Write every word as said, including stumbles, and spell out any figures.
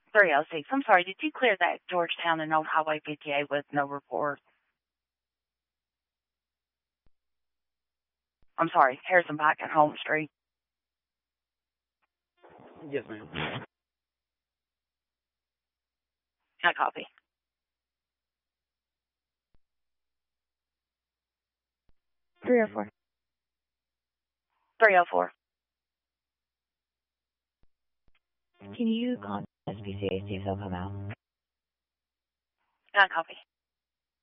three oh six. I'm sorry, did you clear that Georgetown and Old Highway fifty-eight with no report? I'm sorry, Harrison Pike and Home Street. Yes, ma'am. I copy. three oh four. three oh four. Can you contact S P C A, see if they'll come out? I copy.